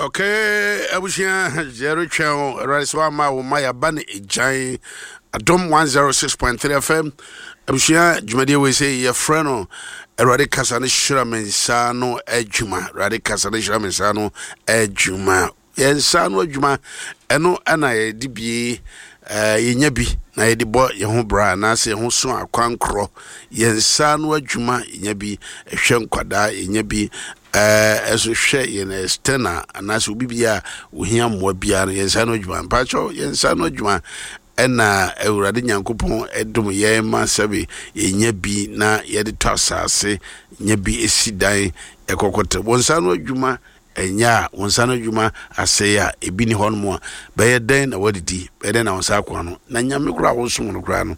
Okay, abushia Jerry Chow, Raiswama, Maya Bani Ejai, Adom 106.3 FM. Abushia, Jumadia we say your friend, Radicasani Shramensano, Ejuma, Radicasani Shramensano, Ejuma. Yes, Sano Juma, Eno Anna DB, Yenyabi, Nadi Boy, Yahubra, Nasi, Huson, Quancro, Yensano Juma, Yenyabi, Shankwada, Yenyabi. As we share in a stena, and as we be here, we hear more beer, Yensano Juan Pacho, Yensano Juan, and Euradian coupon, Edum Yema Sabi, Yenyabi, na Yeditosa, say, Nyabi is Sidai, a cocotte, Wonsano Juma, and ya, Wonsano Juma, I say, a bini hornmore, by a den, a wadity, by then I was Aquano, Nanyamikra was soon grano,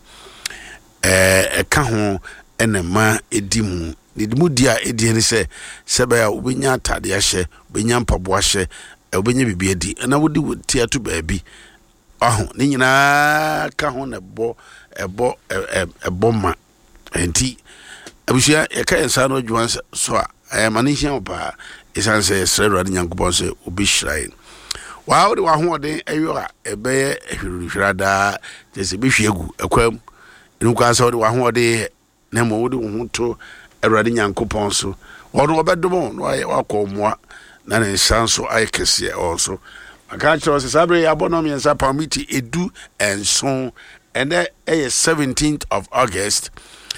a cajon, and a ma edimu. Nimudia ediani se sebaya ubenya tade ahye benya mpaboa hye ubenya bibie di na wodi tia to baabi aho ni nyina ka ho na ebo ma enti abusia e ka ensa no dwan so a mani hia opa isan se sredo ade nyankopon se obi hirain wa wodi wa ho den ayo a ebe hwirada jese bi hwiegu akwam enu kwa so wodi wa ho de na mo wodi ho to Eradi Nyankopon so ono obedomo no akọmwa na ne nsanso ayekese also aka chiro se sabre abonom yensa permit edu enso and the 17th of August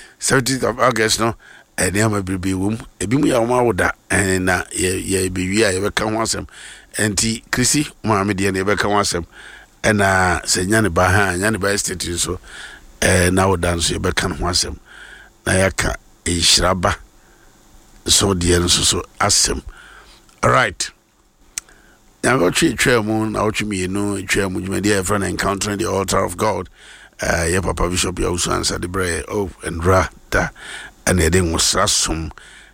no ene ama bibi wum ebimu ya ma woda na ye biwi a ye beka ho asem enti krisi maame de ne beka ho asem na se nyane ba ha nyane ba state so na woda nso ye beka ho asem na yaka Shraba so dear so asem. All right. Now go to moon out me no dear friend encountering the altar of God. Your papa bishop you also answer the prayer of and rata and then was rasum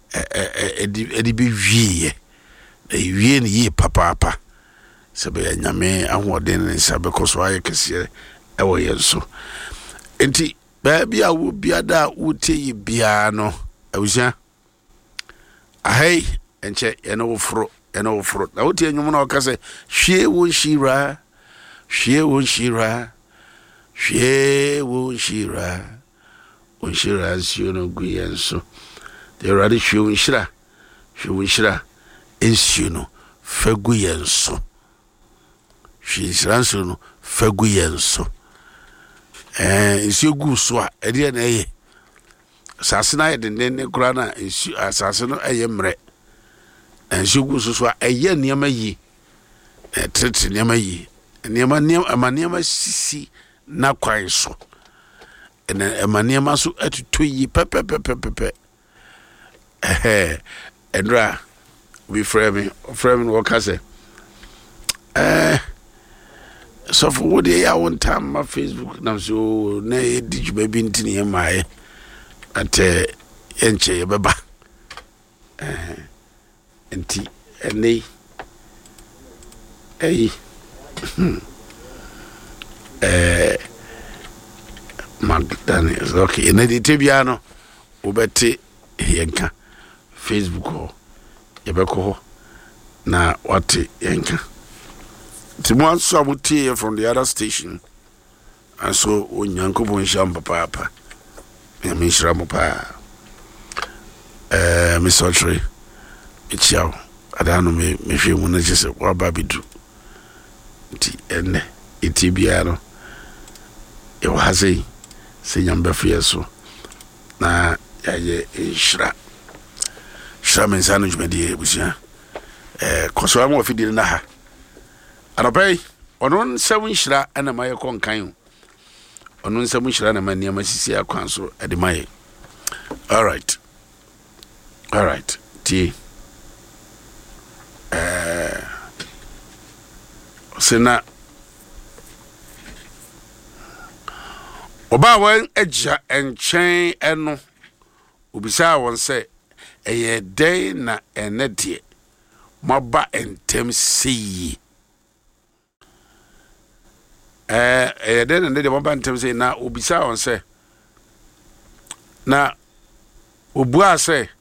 edibi wie ye papa sabe nyame ahoden nsabe koso ayekese ewo yenso enti baby a wo biada wote bia no awusia ahai enche eno wofro na wote enwum na okase hwie won shira sio no guyenso de radi hwie won shira ensio no faguyenso hwie no faguyenso isi gu so a ede na eye asase na ede ne kura na isi asase no eye mre isi gu so a eye niam yi trete niam yi niam sisi na kwan so ena niam so atutu yi pepe endra we frame what ka say so for what they are on time my Facebook now so na did you baby ntini e mai at enche beba enti ene Magdani is okay ene di tebiano obete yenka Facebook ho yebeko na wate yenka Timon Sabuti from the other station, and so Unyankubun Sham Papa, Miss Ramopa, Miss Autry, Michel, I don't know me, if you want to just what Baby do. And Itibiano, it was a Sinyam Befieso. Na Shra Shram and Sandwich Media, which Coswamo if he didn't know. Anopay onon seven shira ana maye konkan onon seven shira na mania masisi akwanso ade maye all right ti sena oba wan agya enchen eno obisa won se eye den na enede maba entem sei then and the moment say na obisa on say na obua say